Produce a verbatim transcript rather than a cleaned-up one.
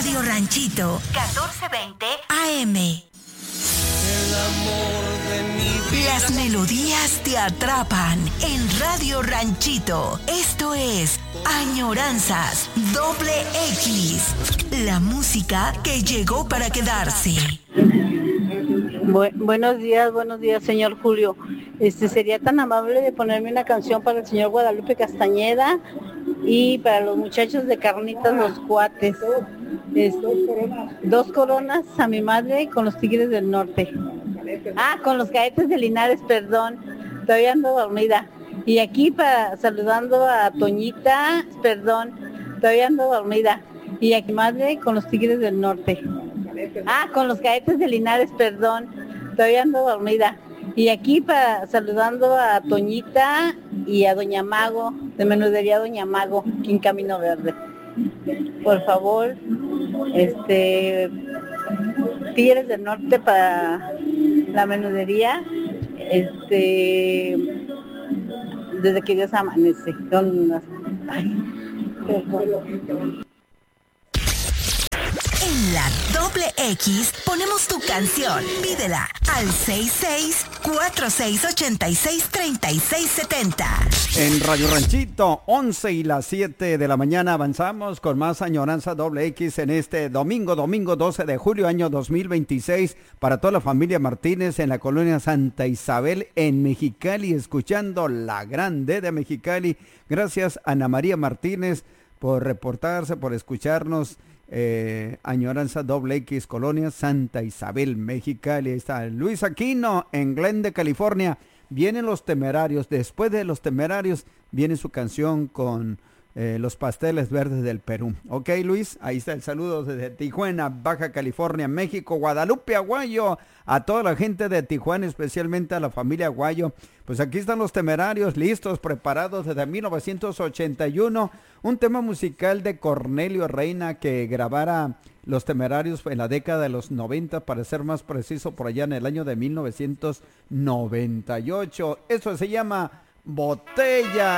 Radio Ranchito, catorce veinte A M. El amor de mi vida. Las melodías te atrapan en Radio Ranchito. Esto es Añoranzas Doble X. La música que llegó para quedarse. Bu- buenos días, buenos días, señor Julio. Este, sería tan amable de ponerme una canción para el señor Guadalupe Castañeda y para los muchachos de Carnitas Los Cuates. Este, dos coronas a mi madre con los Tigres del Norte. Ah, con los Cadetes de Linares, perdón. Todavía ando dormida. Y aquí para saludando a Toñita, perdón. Todavía ando dormida. Y aquí madre con los Tigres del Norte. Ah, con los Cadetes de Linares, perdón. Todavía ando dormida. Y aquí para saludando a Toñita y a Doña Mago, de Menudería Doña Mago, aquí en Camino Verde. Por favor, este Tigres del Norte para la menudería, este desde que Dios amanece. Son unas... Ay, perdón. En la Doble X ponemos tu canción. Pídela al seis seis cuatro seis ocho seis tres seis siete cero. En Radio Ranchito, once y las siete de la mañana, avanzamos con más Añoranza Doble X en este domingo, domingo doce de julio, año dos mil veintiséis, para toda la familia Martínez en la colonia Santa Isabel en Mexicali, escuchando La Grande de Mexicali. Gracias a Ana María Martínez por reportarse, por escucharnos. Eh, Añoranza Doble X, colonia Santa Isabel, Mexicali. Ahí está Luis Aquino en Glendale, California. Vienen Los Temerarios. Después de Los Temerarios viene su canción con eh, Los Pasteles Verdes del Perú. Ok, Luis, ahí está el saludo desde Tijuana, Baja California, México. Guadalupe Aguayo, a toda la gente de Tijuana, especialmente a la familia Aguayo. Pues aquí están Los Temerarios, listos, preparados desde mil novecientos ochenta y uno. Un tema musical de Cornelio Reina que grabara Los Temerarios en la década de los noventa, para ser más preciso, por allá en el año de mil novecientos noventa y ocho. Eso se llama Botella.